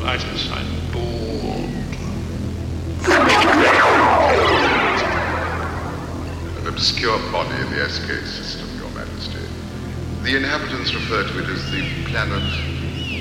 bronchitis. I'm bored. An obscure body in the SK system, Your Majesty. The inhabitants refer to it as the planet